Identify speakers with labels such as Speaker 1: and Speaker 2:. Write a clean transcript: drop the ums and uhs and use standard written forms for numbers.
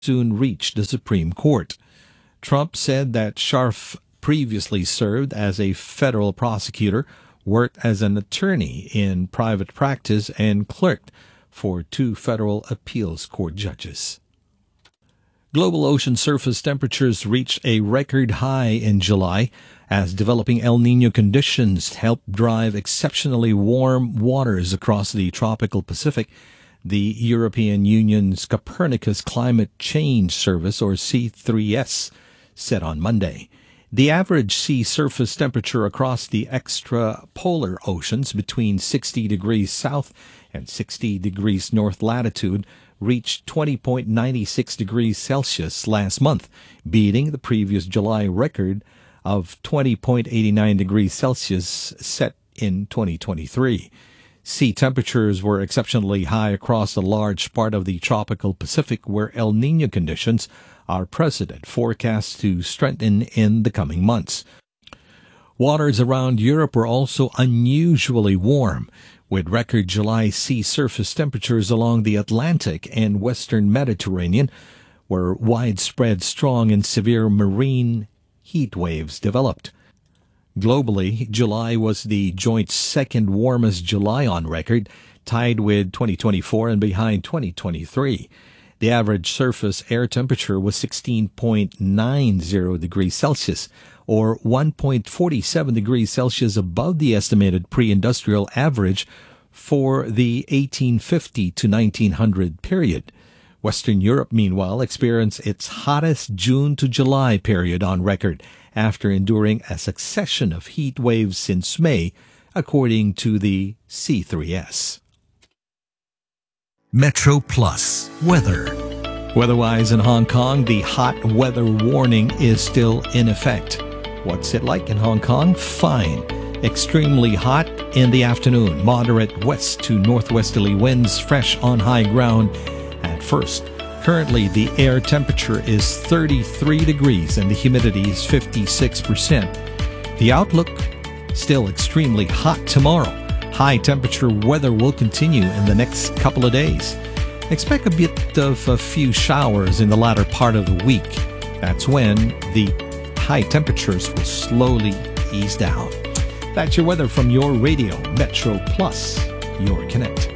Speaker 1: soon reach the Supreme Court. Trump said that Scharf previously served as a federal prosecutor, worked as an attorney in private practice, and clerked for 2 federal appeals court judges. Global ocean surface temperatures reached a record high in July as developing El Niño conditions helped drive exceptionally warm waters across the tropical Pacific. The European Union's Copernicus Climate Change Service, or C3S, said on Monday. The average sea surface temperature across the extrapolar oceans between 60 degrees south and 60 degrees north latitude reached 20.96 degrees Celsius last month, beating the previous July record of 20.89 degrees Celsius set in 2023. Sea temperatures were exceptionally high across a large part of the tropical Pacific, where El Niño conditions are present, forecast to strengthen in the coming months. Waters around Europe were also unusually warm, with record July sea surface temperatures along the Atlantic and western Mediterranean, where widespread strong and severe marine heat waves developed. Globally, July was the joint second warmest July on record, tied with 2024 and behind 2023. The average surface air temperature was 16.90 degrees Celsius, or 1.47 degrees Celsius above the estimated pre-industrial average for the 1850 to 1900 period. Western Europe, meanwhile, experienced its hottest June to July period on record after enduring a succession of heat waves since May, according to the C3S.
Speaker 2: Metro Plus Weather.
Speaker 1: Weather-wise in Hong Kong, the hot weather warning is still in effect. What's it like in Hong Kong? Fine. Extremely hot in the afternoon. Moderate west to northwesterly winds, fresh on high ground at first. Currently, the air temperature is 33 degrees and the humidity is 56%. The outlook, still extremely hot tomorrow. High temperature weather will continue in the next couple of days. Expect a bit of a few showers in the latter part of the week. That's when the high temperatures will slowly ease down. That's your weather from your radio, Metro Plus, your connect.